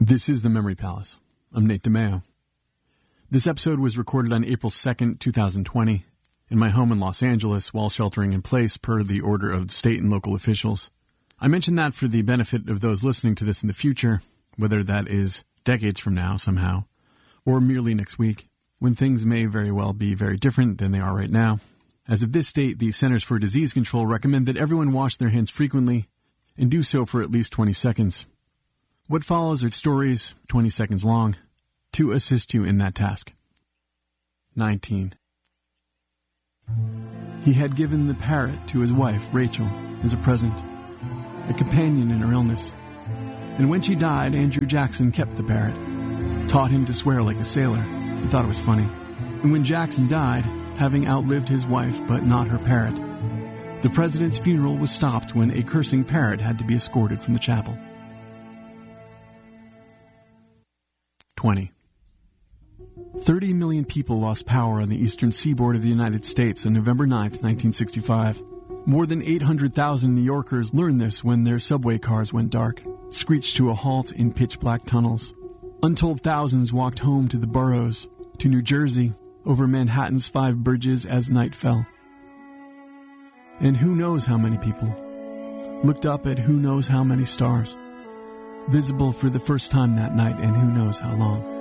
This is the Memory Palace. I'm Nate DeMeo. This episode was recorded on April 2nd, 2020, in my home in Los Angeles while sheltering in place per the order of state and local officials. I mention that for the benefit of those listening to this in the future, whether that is decades from now somehow, or merely next week, when things may very well be very different than they are right now. As of this date, the Centers for Disease Control recommend that everyone wash their hands frequently and do so for at least 20 seconds. What follows are stories, 20 seconds long, to assist you in that task. 19. He had given the parrot to his wife, Rachel, as a present, a companion in her illness. And when she died, Andrew Jackson kept the parrot, taught him to swear like a sailor. He thought it was funny. And when Jackson died, having outlived his wife but not her parrot, the president's funeral was stopped when a cursing parrot had to be escorted from the chapel. 20. 30 million people lost power on the eastern seaboard of the United States on November 9th, 1965. More than 800,000 New Yorkers learned this when their subway cars went dark, screeched to a halt in pitch-black tunnels. Untold thousands walked home to the boroughs, to New Jersey, over Manhattan's 5 bridges as night fell. And who knows how many people looked up at who knows how many stars, visible for the first time that night, and who knows how long.